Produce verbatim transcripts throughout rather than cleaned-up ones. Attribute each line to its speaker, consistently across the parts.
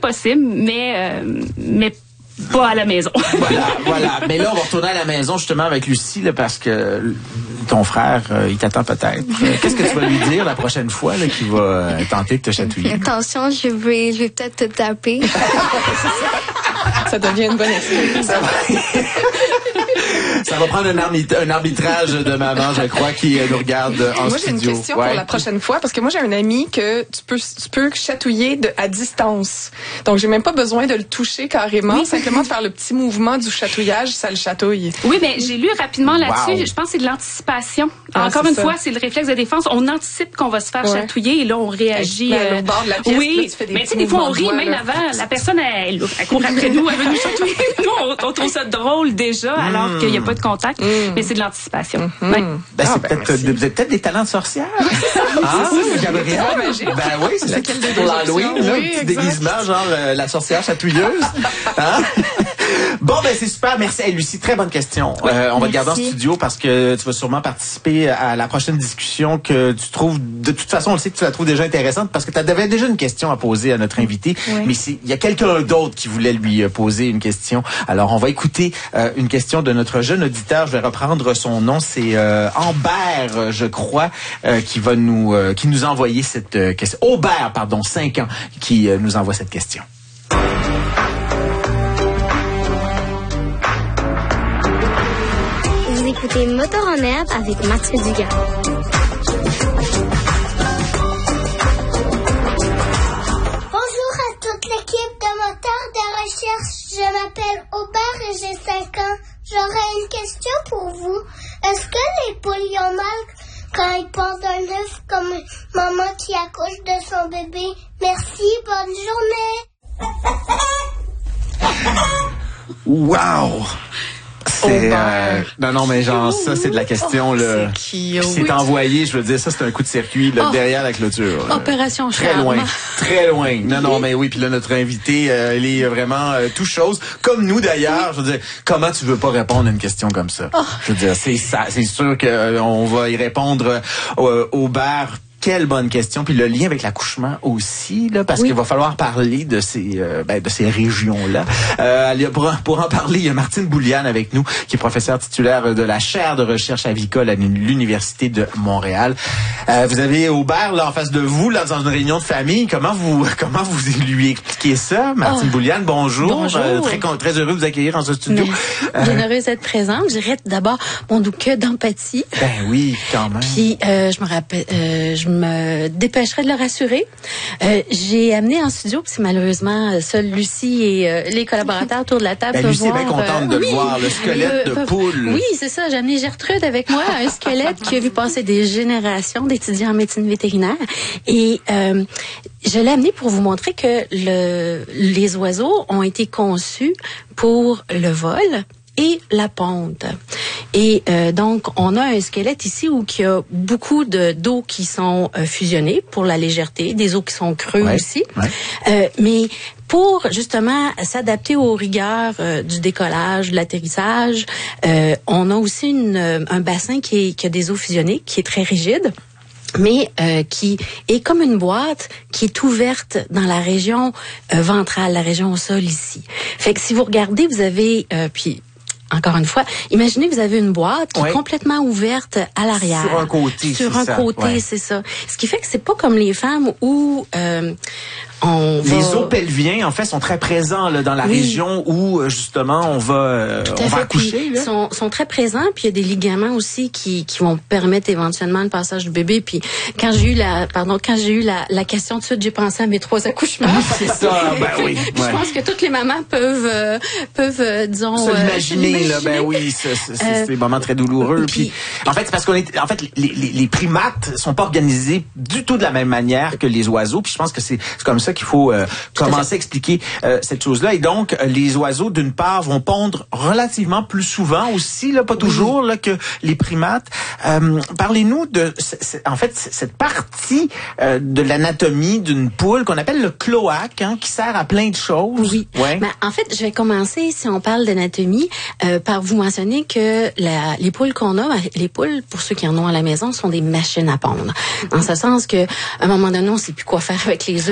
Speaker 1: possible, mais euh, mais pas à la maison.
Speaker 2: Voilà, voilà. Mais là, on va retourner à la maison justement avec Lucie, là, parce que ton frère, euh, il t'attend peut-être. Euh, Qu'est-ce que tu vas lui dire la prochaine fois là, qu'il va euh, tenter de te chatouiller?
Speaker 3: Attention, je vais, je vais peut-être te taper.
Speaker 4: Ça devient une bonne excuse.
Speaker 2: Ça va... Ça va prendre un, arbitra- un arbitrage de maman, je crois, qui nous regarde en
Speaker 4: moi,
Speaker 2: studio.
Speaker 4: Moi, j'ai une question
Speaker 2: ouais.
Speaker 4: pour la prochaine fois, parce que moi, j'ai un ami que tu peux, tu peux chatouiller de, à distance. Donc, j'ai même pas besoin de le toucher carrément. Oui. Simplement de faire le petit mouvement du chatouillage, ça le chatouille.
Speaker 1: Oui, mais j'ai lu rapidement là-dessus.
Speaker 2: Wow.
Speaker 1: Je pense que c'est de l'anticipation.
Speaker 4: Ah,
Speaker 1: Encore
Speaker 4: c'est
Speaker 1: une
Speaker 4: ça.
Speaker 1: fois, c'est le réflexe de défense. On anticipe qu'on va se faire
Speaker 4: ouais.
Speaker 1: chatouiller et là, on réagit.
Speaker 4: À l'autre bord de la pièce,
Speaker 1: oui,
Speaker 4: là, tu fais des
Speaker 1: mais tu sais, des fois, on rit
Speaker 4: doigts,
Speaker 1: même
Speaker 4: là.
Speaker 1: avant. La personne, elle, elle court après nous, elle veut nous chatouiller. Nous, on, on trouve ça drôle déjà, alors mm. qu'il n'y a pas de contact. Mm. Mais c'est de l'anticipation.
Speaker 4: Mm-hmm.
Speaker 1: Ouais.
Speaker 2: Ben,
Speaker 4: ah,
Speaker 2: c'est
Speaker 4: ben,
Speaker 2: peut-être, vous avez peut-être des talents de sorcière. Ah, Gabrielle. Ben oui, c'est ça. Pour l'Halloween, là,
Speaker 4: oui,
Speaker 2: un petit déguisement, genre euh, la sorcière chatouilleuse. Hein? Bon, ben c'est super. Merci. Hey, Lucie, très bonne question. Euh, on va te garder en studio parce que tu vas sûrement participer à la prochaine discussion que tu trouves, de toute façon, on le sait que tu la trouves déjà intéressante parce que tu avais déjà une question à poser à notre invité,
Speaker 3: oui.
Speaker 2: mais il y a quelqu'un d'autre qui voulait lui poser une question. Alors, on va écouter euh, une question de notre jeune auditeur. Je vais reprendre son nom. C'est euh, Ambert, je crois, euh, qui va nous euh, qui nous a envoyé cette euh, question. Aubert, pardon, cinq ans, qui euh, nous envoie cette question.
Speaker 3: Vous écoutez Moteur en herbe avec Mathieu Dugas.
Speaker 5: Bonjour à toute l'équipe de Moteur de recherche. Je m'appelle Aubert et j'ai cinq ans. J'aurais une question pour vous. Est-ce que les poules y ont mal quand ils pondent un œuf comme maman qui accouche de son bébé? Merci, bonne journée.
Speaker 2: Wow! C'est euh, non non mais genre ça c'est de la question là.
Speaker 4: C'est,
Speaker 2: c'est envoyé, je veux dire ça c'est un coup de circuit là, oh. derrière la clôture.
Speaker 6: Opération
Speaker 2: Très
Speaker 6: charme.
Speaker 2: loin, très loin. Non non mais oui puis là notre invité euh, elle est vraiment euh, tout chose comme nous d'ailleurs. Je veux dire comment tu veux pas répondre à une question comme ça. Oh. Je veux dire c'est ça c'est sûr que euh, on va y répondre euh, au bar. Quelle bonne question. Puis le lien avec l'accouchement aussi, là, parce oui. qu'il va falloir parler de ces, euh, ben, de ces régions-là. Euh, pour, pour en parler, il y a Martine Bouliane avec nous, qui est professeure titulaire de la chaire de recherche avicole à l'Université de Montréal. Euh, vous avez Aubert, là, en face de vous, là, dans une réunion de famille. Comment vous, comment vous lui expliquez ça? Martine oh. Bouliane, bonjour.
Speaker 6: Bonjour.
Speaker 2: Euh, très, très heureux de vous accueillir dans ce studio.
Speaker 6: Euh, Bien heureuse d'être présente. Je dirais d'abord, bon, donc, que d'empathie.
Speaker 2: Ben oui, quand même.
Speaker 6: Puis, euh, je me rappelle, euh, je me dépêcherai de le rassurer. Euh, j'ai amené en studio, puis c'est malheureusement seule Lucie et euh, les collaborateurs autour de la table
Speaker 2: ben,
Speaker 6: peuvent
Speaker 2: Lucie
Speaker 6: voir.
Speaker 2: est bien contente
Speaker 6: euh,
Speaker 2: de
Speaker 6: oui,
Speaker 2: le voir, le squelette
Speaker 6: euh,
Speaker 2: de poule.
Speaker 6: Oui, c'est ça. J'ai amené Gertrude avec moi, un squelette qui a vu passer des générations d'étudiants en médecine vétérinaire. Et euh, je l'ai amené pour vous montrer que le, les oiseaux ont été conçus pour le vol et la ponte. Et euh, donc, on a un squelette ici où il y a beaucoup de d'os qui sont euh, fusionnés pour la légèreté, des os qui sont creux ouais, aussi. Ouais. Euh, mais pour justement s'adapter aux rigueurs euh, du décollage, de l'atterrissage, euh, on a aussi une, un bassin qui, est, qui a des os fusionnés, qui est très rigide, mais euh, qui est comme une boîte qui est ouverte dans la région euh, ventrale, la région au sol ici. Fait que si vous regardez, vous avez euh, puis encore une fois, imaginez que vous avez une boîte qui oui. est complètement ouverte à l'arrière.
Speaker 2: Sur un côté,
Speaker 6: Sur
Speaker 2: c'est
Speaker 6: un
Speaker 2: ça.
Speaker 6: côté, ouais. c'est ça. Ce qui fait que c'est pas comme les femmes où euh, on
Speaker 2: les
Speaker 6: va...
Speaker 2: os pelviens, en fait, sont très présents là, dans la oui. région où justement on va, euh, on va accoucher.
Speaker 6: Ils sont, sont très présents, puis il y a des ligaments aussi qui, qui vont permettre éventuellement le passage du bébé. Puis quand j'ai eu la, pardon, quand j'ai eu la, la question tout de suite, j'ai pensé à mes trois accouchements.
Speaker 2: c'est ça, ben oui.
Speaker 6: Puis ouais. Je pense que toutes les mamans peuvent, euh, peuvent, euh, disons,
Speaker 2: se l'imaginer.
Speaker 6: Euh,
Speaker 2: Là, ben oui, c'est, c'est, c'est euh, des moments très douloureux. Puis, puis en fait, c'est parce qu'on est, en fait, les, les, les primates sont pas organisés du tout de la même manière que les oiseaux. Puis je pense que c'est, c'est comme ça qu'il faut euh, commencer à expliquer euh, cette chose-là. Et donc, les oiseaux, d'une part, vont pondre relativement plus souvent aussi, là, pas toujours, là, que les primates. Euh, parlez-nous de, c'est, c'est, en fait, cette partie euh, de l'anatomie d'une poule qu'on appelle le cloaque, hein, qui sert à plein de choses.
Speaker 6: Oui.
Speaker 2: Ouais.
Speaker 6: Ben, en fait, je vais commencer, si on parle d'anatomie, euh, par vous mentionner que la, les poules qu'on a, les poules, pour ceux qui en ont à la maison, sont des machines à pondre. Dans ce sens que, à un moment donné, on ne sait plus quoi faire avec les œufs, il en arrive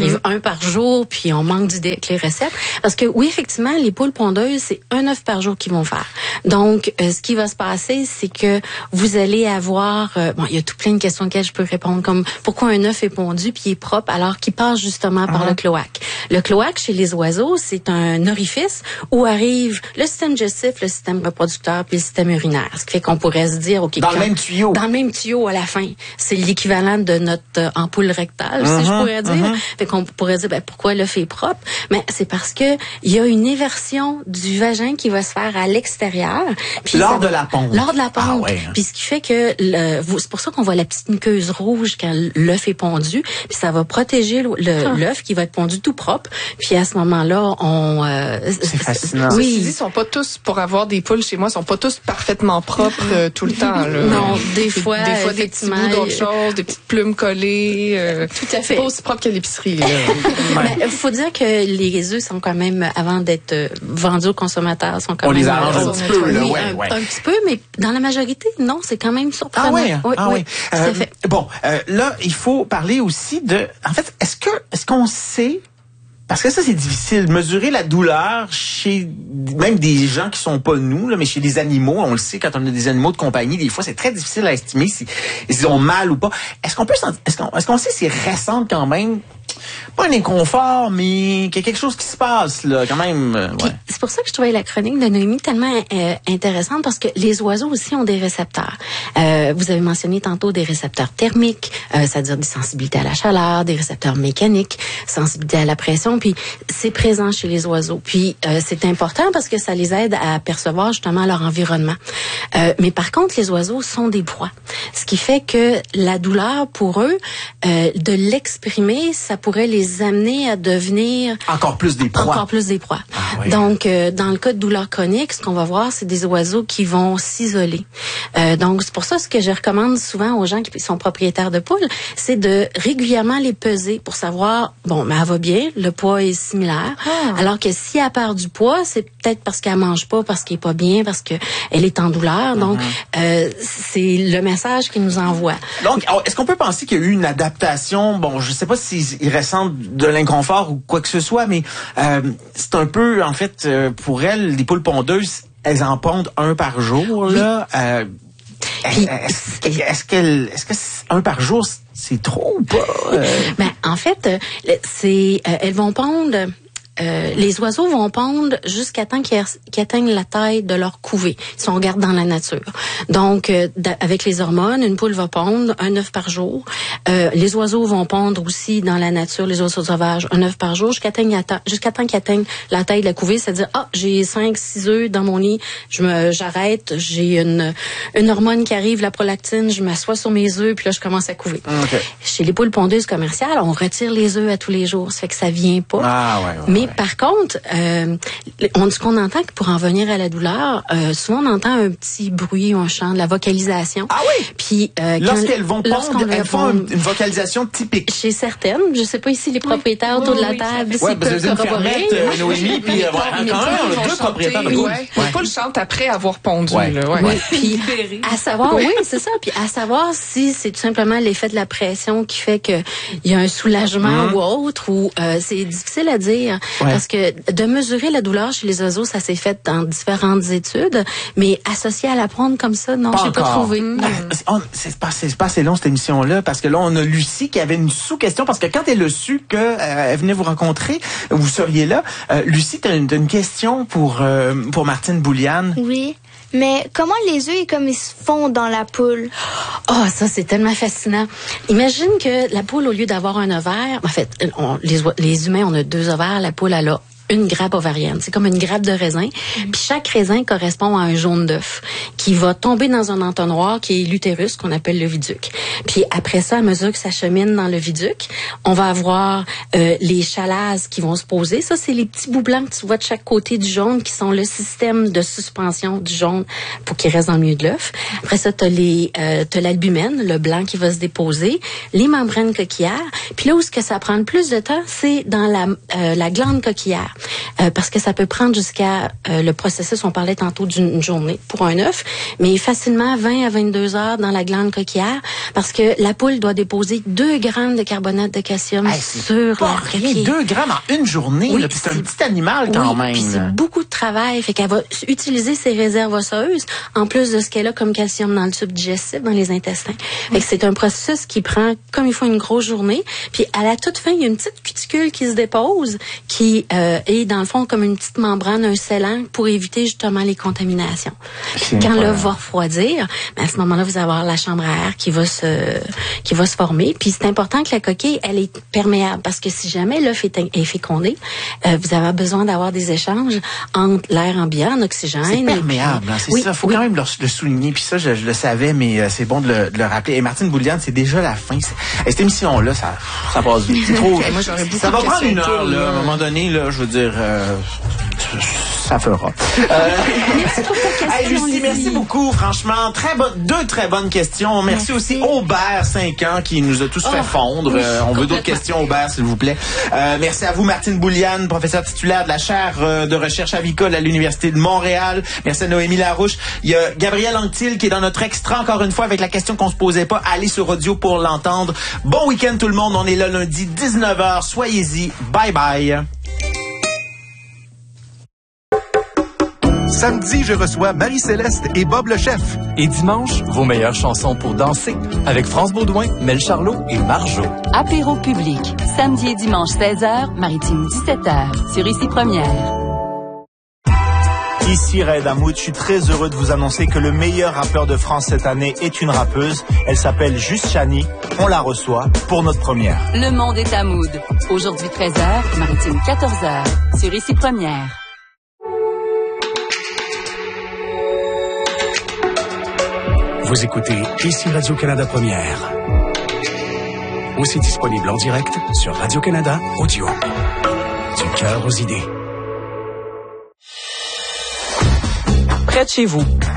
Speaker 6: arrive mm-hmm. un par jour, puis on manque d'idées avec les recettes. Parce que oui, effectivement, les poules pondeuses, c'est un œuf par jour qu'ils vont faire. Donc, euh, ce qui va se passer, c'est que vous allez avoir... Euh, bon, il y a tout plein de questions auxquelles je peux répondre, comme pourquoi un œuf est pondu puis il est propre alors qu'il passe justement par uh-huh. le cloaque. Le cloaque, chez les oiseaux, c'est un orifice où arrive le système digestif, le système reproducteur puis le système urinaire. Ce qui fait qu'on pourrait se dire... OK,
Speaker 2: dans
Speaker 6: quand,
Speaker 2: le même tuyau.
Speaker 6: Dans le même tuyau à la fin. C'est l'équivalent de notre euh, ampoule rectale, uh-huh, si je pourrais dire. Uh-huh. Fait qu'on pourrait dire, ben, pourquoi l'œuf est propre? Mais c'est parce que il y a une éversion du vagin qui va se faire à l'extérieur. Puis
Speaker 2: lors
Speaker 6: ça,
Speaker 2: de la ponte.
Speaker 6: Lors de la ponte.
Speaker 2: Ah, ouais.
Speaker 6: Puis ce qui fait que le, c'est pour ça qu'on voit la petite muqueuse rouge quand l'œuf est pondu. Puis ça va protéger le, le, l'œuf qui va être pondu tout propre. Puis à ce moment-là, on... Euh,
Speaker 2: c'est fascinant.
Speaker 4: Oui. Ceci dit, ils sont pas tous, pour avoir des poules chez moi, ils sont pas tous parfaitement propres euh, tout le temps. Là.
Speaker 6: Non, des fois,
Speaker 4: des fois des petits bouts d'autres choses, des petites plumes collées. Euh,
Speaker 6: tout à fait.
Speaker 4: C'est pas aussi propre qu'à l'épicerie. Il
Speaker 6: ouais. faut dire que les œufs sont quand même, avant d'être vendus aux consommateurs, sont quand
Speaker 2: on
Speaker 6: même...
Speaker 2: les arrange un petit peu, là,
Speaker 6: oui,
Speaker 2: ouais,
Speaker 6: un,
Speaker 2: ouais.
Speaker 6: un petit peu, mais dans la majorité, non, c'est quand même surprenant.
Speaker 2: Ah ouais,
Speaker 6: oui,
Speaker 2: ah
Speaker 6: oui,
Speaker 2: ouais.
Speaker 6: tout
Speaker 2: Euh,
Speaker 6: à fait.
Speaker 2: Bon, euh, là, il faut parler aussi de... En fait, est-ce que est-ce qu'on sait... Parce que ça, c'est difficile. Mesurer la douleur chez même des gens qui sont pas nous, là, mais chez des animaux, on le sait, quand on a des animaux de compagnie, des fois, c'est très difficile à estimer si, s'ils ont mal ou pas. Est-ce qu'on peut est-ce qu'on, est-ce qu'on sait si c'est récent quand même? Pas un inconfort, mais qu'il y a quelque chose qui se passe, là, quand même. Euh, ouais.
Speaker 6: C'est pour ça que je trouvais la chronique de Noémie tellement euh, intéressante, parce que les oiseaux aussi ont des récepteurs. Euh, vous avez mentionné tantôt des récepteurs thermiques, euh, c'est-à-dire des sensibilités à la chaleur, des récepteurs mécaniques, sensibilité à la pression, puis c'est présent chez les oiseaux. Puis euh, c'est important parce que ça les aide à percevoir justement leur environnement. Euh, mais par contre, les oiseaux sont des proies. Ce qui fait que la douleur, pour eux, euh, de l'exprimer, ça pourrait les amener à devenir
Speaker 2: encore plus des proies.
Speaker 6: Encore plus des proies.
Speaker 2: Ah, oui.
Speaker 6: Donc, euh, dans le cas de douleur chronique, ce qu'on va voir, c'est des oiseaux qui vont s'isoler. Euh, donc, c'est pour ça ce que je recommande souvent aux gens qui sont propriétaires de poules, c'est de régulièrement les peser pour savoir, bon, mais elle va bien, le poids est similaire. Ah. Alors que si elle perd du poids, c'est peut-être parce qu'elle mange pas, parce qu'elle est pas bien, parce que elle est en douleur. Donc, mm-hmm. euh, c'est le message qu'il nous envoie.
Speaker 2: Donc, est-ce qu'on peut penser qu'il y a eu une adaptation, bon, je sais pas si il ressent de l'inconfort ou quoi que ce soit, mais euh, c'est un peu, en fait, euh, pour elles, les poules pondeuses, elles en pondent un par jour, là. Oui. Euh,
Speaker 6: Puis,
Speaker 2: est-ce, est-ce qu'elle, est-ce que un par jour, c'est trop ou pas? Euh...
Speaker 6: Ben, en fait, c'est, euh, elles vont pondre. Euh, les oiseaux vont pondre jusqu'à temps qu'ils, qu'ils atteignent la taille de leur couvée, si on regarde dans la nature. Donc, euh, avec les hormones, une poule va pondre un œuf par jour. Euh, les oiseaux vont pondre aussi dans la nature, les oiseaux sauvages, un œuf par jour jusqu'à, atteigne, jusqu'à temps qu'ils atteignent la taille de la couvée. C'est-à-dire, ah, j'ai cinq, six œufs dans mon nid, je me, j'arrête, j'ai une, une hormone qui arrive, la prolactine, je m'assois sur mes œufs, puis là, je commence à couver. Okay. Chez les poules pondeuses commerciales, on retire les œufs à tous les jours. Ça fait que ça vient pas.
Speaker 2: Ah, ouais, ouais,
Speaker 6: Mais
Speaker 2: ouais.
Speaker 6: Par contre, euh, on, ce qu'on entend que pour en venir à la douleur, euh, souvent on entend un petit bruit ou un chant, de la vocalisation.
Speaker 2: Ah oui?
Speaker 6: Puis euh,
Speaker 2: lorsqu'elles vont pondre, elles font une, une vocalisation typique.
Speaker 6: Chez certaines, je sais pas ici les propriétaires oui. autour oui, de la table,
Speaker 2: oui, oui, s'ils peuvent corroborer. Euh, Noémie, puis euh, quand même, on a deux propriétaires de poules.
Speaker 4: Ouais. Les poules chantent après avoir pondu. Ouais. Là, ouais.
Speaker 6: Oui, puis à savoir, oui, c'est ça. Puis à savoir si c'est tout simplement l'effet de la pression qui fait que il y a un soulagement mmh. ou autre, ou euh, c'est difficile à dire. Ouais. Parce que de mesurer la douleur chez les oiseaux, ça s'est fait dans différentes études, mais associé à la prendre comme ça, non, je n'ai pas trouvé. Mmh.
Speaker 2: Euh, c'est, pas, c'est pas assez long cette émission-là, parce que là, on a Lucie qui avait une sous-question, parce que quand elle a su qu'elle euh, venait vous rencontrer, vous seriez là. Euh, Lucie, t'as une, t'as une question pour, euh, pour Martine Bouliane.
Speaker 3: Oui. Mais comment les œufs, comme ils se font dans la poule?
Speaker 6: Ah, oh, ça, c'est tellement fascinant. Imagine que la poule, au lieu d'avoir un ovaire, en fait, on, les, les humains, on a deux ovaires, la poule, elle a une grappe ovarienne. C'est comme une grappe de raisin. Mm. Puis chaque raisin correspond à un jaune d'œuf qui va tomber dans un entonnoir qui est l'utérus, qu'on appelle le viduc. Puis après ça, à mesure que ça chemine dans le viduc, on va avoir euh, les chalases qui vont se poser. Ça, c'est les petits bouts blancs que tu vois de chaque côté du jaune qui sont le système de suspension du jaune pour qu'il reste dans le milieu de l'œuf. Après ça, t'as les euh, t'as l'albumène, le blanc qui va se déposer, les membranes coquillaires. Puis là où ce que ça prend le plus de temps, c'est dans la euh, la glande coquillaire. euh, parce que ça peut prendre jusqu'à euh, le processus, on parlait tantôt d'une journée pour un œuf, mais facilement vingt à vingt-deux heures dans la glande coquillère, parce que la poule doit déposer deux grammes de carbonate de calcium
Speaker 2: hey,
Speaker 6: sur
Speaker 2: pas
Speaker 6: la
Speaker 2: rien,
Speaker 6: coquille.
Speaker 2: deux grammes en une journée,
Speaker 6: Oui,
Speaker 2: là, puis c'est un petit animal quand
Speaker 6: oui,
Speaker 2: même.
Speaker 6: Puis c'est beaucoup de travail, fait qu'elle va utiliser ses réserves osseuses en plus de ce qu'elle a comme calcium dans le tube digestif, dans les intestins. Fait que c'est un processus qui prend comme il faut une grosse journée. Puis à la toute fin, il y a une petite cuticule qui se dépose, qui euh, est dans le fond comme une petite membrane, un scellant pour éviter justement les contaminations. Puis quand l'œuf va refroidir, ben à ce moment-là, vous allez avoir la chambre à air qui va se qui va se former. Puis c'est important que la coquille, elle est perméable, parce que si jamais l'œuf est, est fécondé, euh, vous avez besoin d'avoir des échanges entre l'air ambiant, en oxygène.
Speaker 2: C'est perméable, hein, c'est
Speaker 6: oui,
Speaker 2: ça. Faut
Speaker 6: oui.
Speaker 2: quand même le, le souligner. Puis ça, je, je le savais, mais euh, c'est bon de le, de le rappeler. Et Martine Bouliane, c'est déjà la fin. Et cette émission-là, ça, ça passe vite. C'est trop.
Speaker 4: Okay, moi, j'aurais beaucoup
Speaker 2: ça va
Speaker 4: de
Speaker 2: prendre une
Speaker 4: questions
Speaker 2: heure, là. À un moment donné, là, je veux dire, euh, ça fera. Euh,
Speaker 6: Merci pour ta question,
Speaker 2: hey, Lucie,
Speaker 6: Lydie.
Speaker 2: merci beaucoup. Franchement, très bonne, deux très bonnes questions. Merci,
Speaker 6: Merci.
Speaker 2: aussi Aubert, cinq ans, qui nous a tous
Speaker 6: Oh,
Speaker 2: fait fondre.
Speaker 6: oui,
Speaker 2: Euh, on veut d'autres
Speaker 6: complètement.
Speaker 2: questions, Aubert, s'il vous plaît. Euh, merci à vous, Martine Bouliane, professeure titulaire de la chaire euh, de recherche avicole à l'Université de Montréal. Merci à Noémie Larouche. Il y a Gabriel Anctil qui est dans notre extra, encore une fois, avec la question qu'on se posait pas. Allez sur audio pour l'entendre. Bon week-end tout le monde. On est là lundi, dix-neuf heures. Soyez-y. Bye bye.
Speaker 7: Samedi, je reçois Marie-Céleste et Bob le chef.
Speaker 8: Et dimanche, vos meilleures chansons pour danser avec France Baudouin, Mel Charlot et Marjo.
Speaker 9: Apéro public, samedi et dimanche seize heures, Maritime dix-sept heures, sur Ici Première.
Speaker 10: Ici Red Hamoud, je suis très heureux de vous annoncer que le meilleur rappeur de France cette année est une rappeuse. Elle s'appelle Juste Chani. On la reçoit pour notre première.
Speaker 9: Le monde est à mood. Aujourd'hui treize heures, Maritime quatorze heures, sur Ici Première.
Speaker 11: Vous écoutez Ici Radio-Canada Première. Aussi disponible en direct sur Radio-Canada Audio. Du cœur aux idées.
Speaker 12: Près de chez vous,